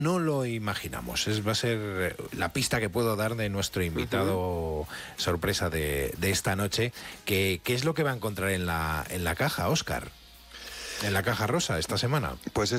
no lo imaginamos. Va a ser la pista que puedo dar de nuestro invitado sorpresa de esta noche. ¿Qué es lo que va a encontrar en la caja, Óscar? En la caja rosa esta semana. Pues